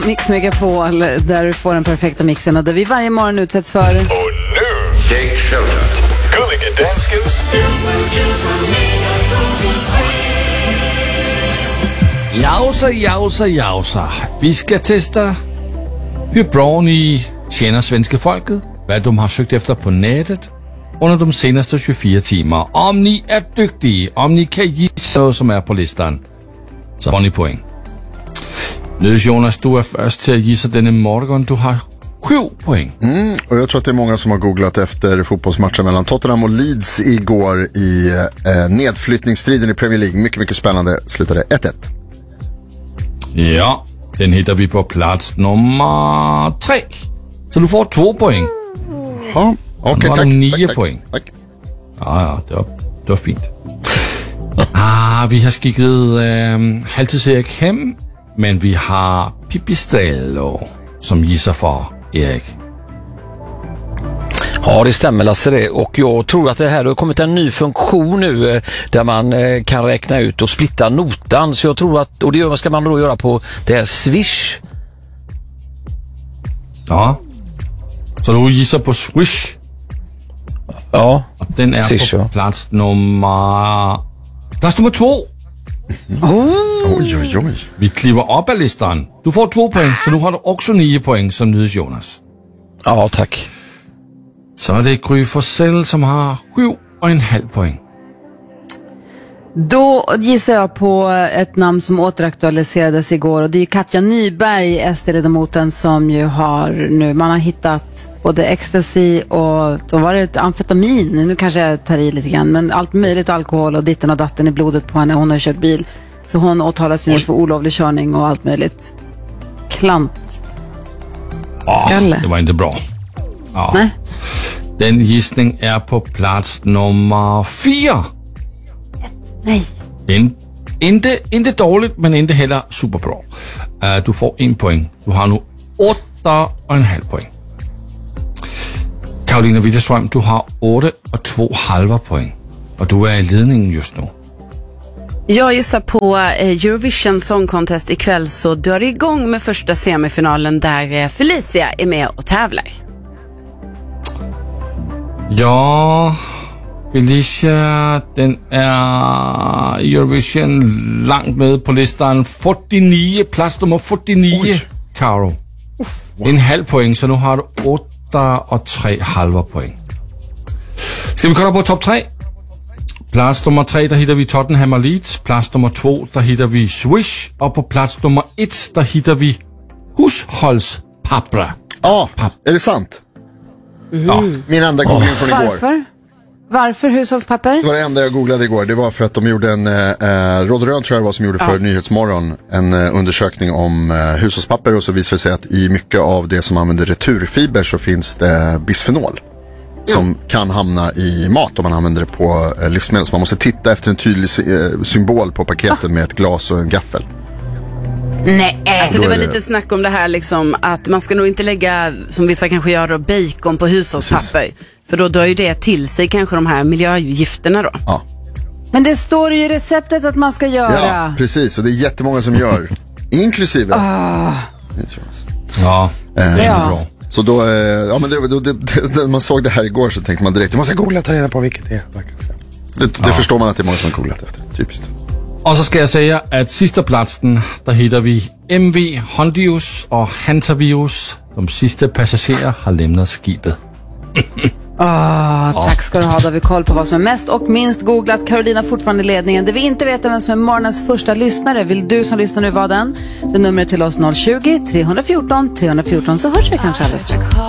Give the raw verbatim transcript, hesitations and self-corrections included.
Mix Megapol, där du får den perfekta mixen och där vi varje morgon utsätts för... Och nu, Jake Shelton. Gullige Danskens Jausa, jausa, jausa. Vi ska testa hur bra ni känner svenska folket, vad de har sökt efter på nätet under de senaste tjugofyra timmar. Om ni är duktiga, om ni kan gissa vad som är på listan, så får ni poäng. Nu Jonas, du är först till att gissa denna morgon. Du har sju poäng. Mm, och jag tror att det är många som har googlat efter fotbollsmatchen mellan Tottenham och Leeds igår i eh, nedflyttningsstriden i Premier League. Mycket, mycket spännande. Slutade ett ett. Ja, den hittar vi på plats nummer tre. Så du får två poäng. Ja, okej, okay, tack. nio tack, poäng. Tack. Ja, ja, det var, det var fint. Ah, vi har skickat äh, Halvtids-Erik hem, men vi har Pipistrello som gissar för Erik. Ja, det stämmer Lasse det. Och jag tror att det här har kommit en ny funktion nu där man kan räkna ut och splitta notan. Så jag tror att, och det ska man då göra på det här Swish. Ja. Så du gissar på Swish? Ja. Och den är Swish, på ja. plats nummer... Plats nummer två. Oh. Oj, oj, oj. Vi kliver upp av listan. Du får två poäng, så nu har du också nio poäng som nyhets Jonas. Ja, tack. Så är det Gry Forssell som har sju och en halv poäng. Då gissar jag på ett namn som återaktualiserades igår, och det är Katja Nyberg, S D-ledamoten, som ju har nu, man har hittat både ecstasy och då var det ett amfetamin, nu kanske jag tar i lite grann, men allt möjligt, alkohol och ditten och datten i blodet på henne. Hon har kört bil, så hon åtalas nu för olovlig körning och allt möjligt. Klant. Skalle. Ah, det var inte bra. Ja. Nej. Den gissning är på plats nummer fyra. Nej. In, inte, inte dåligt, men inte heller superbra. Uh, du får en poäng. Du har nu åtta och en halv poäng. Karolina Widerström, du har åtta och två halva poäng. Och du är i ledningen just nu. Jag gissar på Eurovision Song Contest ikväll, så drar det igång med första semifinalen där Felicia är med och tävlar. Ja, Felicia, den är Eurovision långt med på listan. fyrtionio, plats nummer fyrtionio, Karo. Wow. En halv poäng, så nu har du åtta och tre halva poäng. Ska vi kolla på topp tre? Plats nummer tre, där hittar vi Tottenham och Leeds. Plats nummer två, där hittar vi Swish. Och på plats nummer ett, där hittar vi hushållspapper. Ja, ah, är det sant? Mm. Ja. Min enda googling från igår. Varför? Varför hushållspapper? Det var det enda jag googlade igår. Det var för att de gjorde en, eh, Rod Rön tror jag det var som gjorde för ja. Nyhetsmorgon, en eh, undersökning om eh, hushållspapper, och så visade det sig att i mycket av det som använder returfiber så finns det bisfenol. Ja. Som kan hamna i mat om man använder det på eh, livsmedel. Så man måste titta efter en tydlig eh, symbol på paketen ja. med ett glas och en gaffel. Nej, alltså det var lite snack om det här liksom, att man ska nog inte lägga, som vissa kanske gör då, bacon på hushållspapper. Precis. För då drar ju det till sig kanske de här miljögifterna då. Ja. Men det står ju i receptet att man ska göra. Ja, precis. Och det är jättemånga som gör. Inklusive. Ah. Ja, det är ja. bra. Så då, eh, ja men det, då, det, det, man såg det här igår så tänkte man direkt, jag måste googla ta reda på vilket det är. Det, det ja. förstår man att det är många som har googlat efter, typiskt. Och så ska jag säga att sista platsen, där hittar vi M V Hondius och Hantavirus. De sista passagerare har lämnat skibet. Oh, tack ska du ha, då har vi koll på vad som är mest och minst googlat. Carolina fortfarande i ledningen. Det vi inte vet är vem som är morgonens första lyssnare. Vill du som lyssnar nu vara den? Det numret till oss noll tjugo, tre fjorton, tre fjorton, så hörs vi kanske alldeles strax.